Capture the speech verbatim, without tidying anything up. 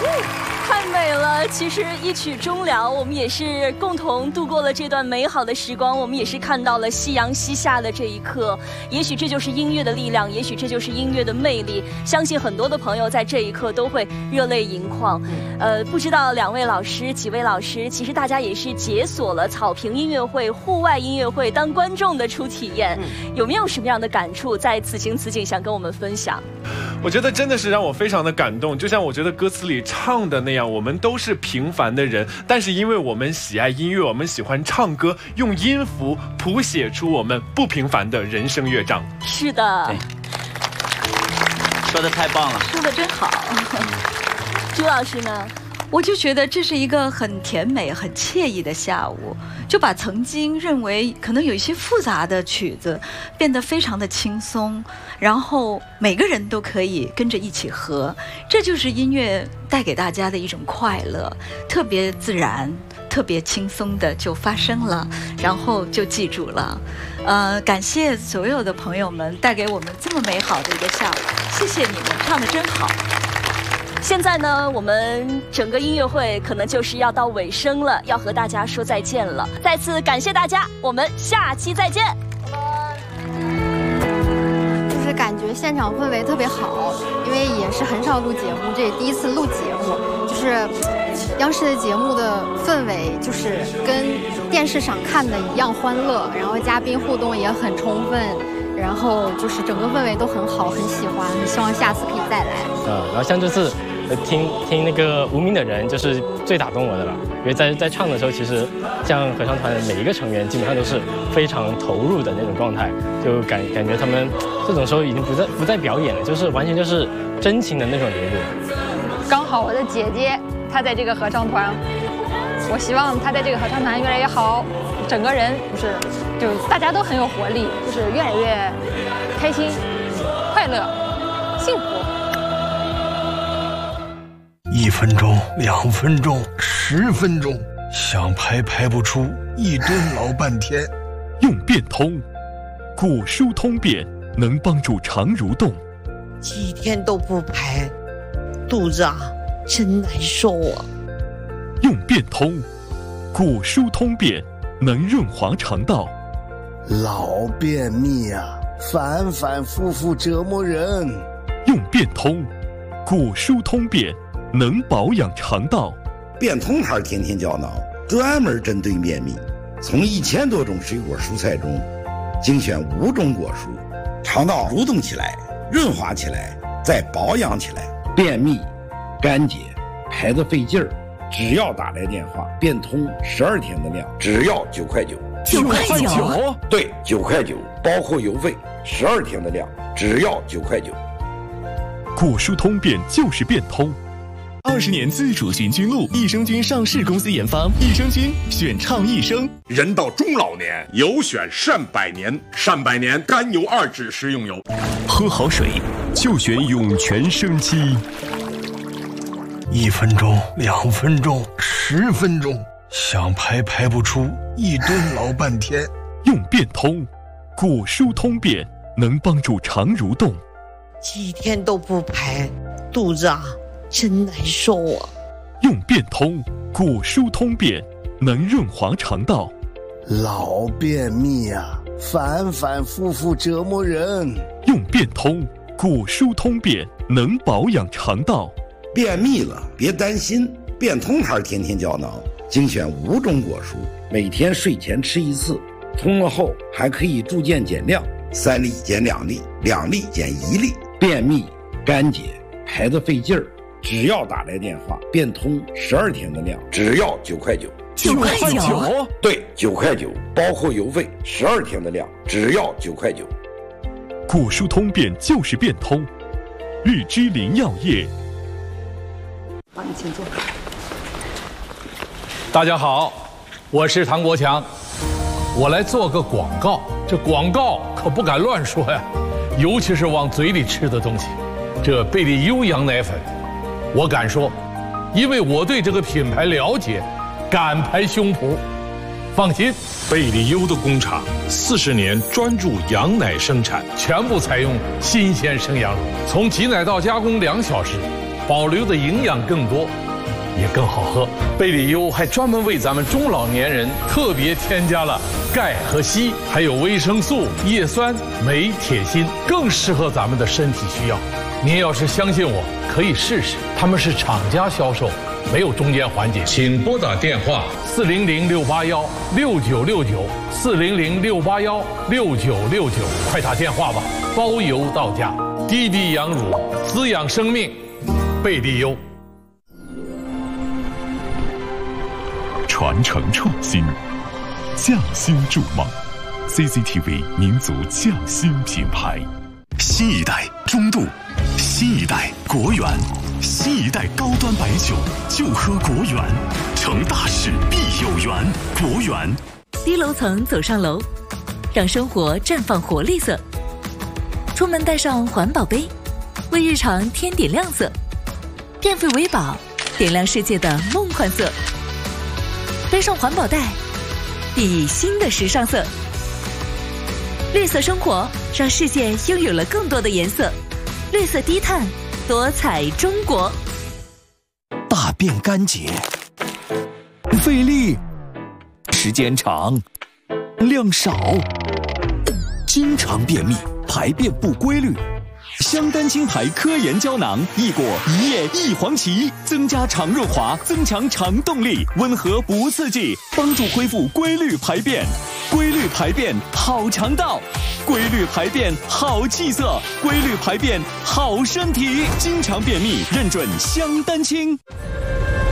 太美了！其实一曲终了，我们也是共同度过了这段美好的时光，我们也是看到了夕阳西下的这一刻。也许这就是音乐的力量，也许这就是音乐的魅力。相信很多的朋友在这一刻都会热泪盈眶。呃，不知道两位老师、几位老师，其实大家也是解锁了草坪音乐会、户外音乐会当观众的初体验，有没有什么样的感触？在此情此景想跟我们分享？ 我觉得真的是让我非常的感动，就像我觉得歌词里唱的那样，我们都是平凡的人，但是因为我们喜爱音乐，我们喜欢唱歌，用音符谱写出我们不平凡的人生乐章。 是的， 说的太棒了， 说的真好。朱老师呢？ 我就觉得这是一个很甜美、很惬意的下午，就把曾经认为可能有一些复杂的曲子变得非常的轻松，然后每个人都可以跟着一起和，这就是音乐带给大家的一种快乐，特别自然、特别轻松的就发生了，然后就记住了。呃，感谢所有的朋友们带给我们这么美好的一个下午，谢谢你们，唱得真好。 现在呢，我们整个音乐会可能就是要到尾声了，要和大家说再见了。再次感谢大家，我们下期再见。 就是感觉现场氛围特别好，因为也是很少录节目，这也第一次录节目，就是央视的节目的氛围就是跟电视上看的一样欢乐，然后嘉宾互动也很充分。然后就是整个氛围都很好，很喜欢，希望下次可以再来。 啊，然后像这次听听那个无名的人，就是最打动我的了。因为在在唱的时候，其实像合唱团的每一个成员基本上都是非常投入的那种状态，就感感觉他们这种时候已经不再不再表演了，就是完全就是真情的那种流露。 刚好我的姐姐她在这个合唱团，我希望她在这个合唱团越来越好，整个人就是就大家都很有活力，就是越来越开心、快乐、幸福。 一分钟、两分钟、十分钟，想排排不出，一蹲老半天。 用变通，古书通变能帮助肠蠕动。 几天都不排，肚子啊真难受啊。 用变通，古书通变能润滑肠道。 老便秘啊，反反复复折磨人。 用变通，古书通变能保养肠道。 变通牌天天胶囊专门针对便秘，从一千多种水果蔬菜中精选五种果蔬，肠道蠕动起来，润滑起来，再保养起来。便秘、干结、排得费劲儿，只要打来电话，变通十二天的量，只要九块九。 九块九？ 对，九块九，包括邮费，十二天的量，只要九块九。 古书通变就是变通。二十年自主循菌露，益生菌上市公司研发，益生菌选倡益生。 人到中老年，有选善百年，善百年甘油二酯食用油。 喝好水就选涌泉生机。 一分钟、两分钟、十分钟，想排排不出，一蹲老半天。 用变通，古书通变能帮助肠蠕动。 几天都不排，肚子啊真难受啊。 用变通，古书通变能润滑肠道。 老便秘啊，反反复复折磨人。 用变通，古书通变能保养肠道。 便秘了别担心，变通牌天天胶囊精选五种果蔬，每天睡前吃一次，冲了后还可以逐渐减量，三粒减两粒，两粒减一粒。便秘、干结、排得费劲儿，只要打来电话，变通十二天的量，只要九块九。 九块九？ 对，九块九，包括邮费，十二天的量，只要九块九。 古书通变就是变通，绿之林药业。 帮你请坐。 大家好，我是唐国强，我来做个广告。这广告可不敢乱说呀，尤其是往嘴里吃的东西。这贝利优羊奶粉，我敢说，因为我对这个品牌了解，敢拍胸脯。放心， 贝利优的工厂四十年专注羊奶生产， 全部采用新鲜生羊乳，从挤奶到加工两小时， 保留的营养更多，也更好喝。贝里优还专门为咱们中老年人特别添加了钙和硒，还有维生素、叶酸、镁、铁、锌，更适合咱们的身体需要。您要是相信我，可以试试，他们是厂家销售，没有中间环节。请拨打电话四零零六八幺六九六九四零零六八幺六九六九，快打电话吧，包邮到家。滴滴羊乳，滋养生命，贝利优。 传承创新，匠心筑梦 ，C C T V 民族匠心品牌，新一代中度，新一代国源，新一代高端白酒就喝国源，成大事必有缘，国源。 低楼层走上楼，让生活绽放活力色。出门带上环保杯，为日常添点亮色。电费为宝，点亮世界的梦幻色。背上环保袋，熠熠新的时尚色。绿色生活，让世界拥有了更多的颜色。绿色低碳，多彩中国。 大便干结，费力，时间长，量少，经常便秘，排便不规律。香丹青牌科研胶囊，一果一叶一黄芪，增加肠润滑，增强肠动力，温和不刺激，帮助恢复规律排便。规律排便好肠道，规律排便好气色，规律排便好身体。经常便秘，认准香丹青。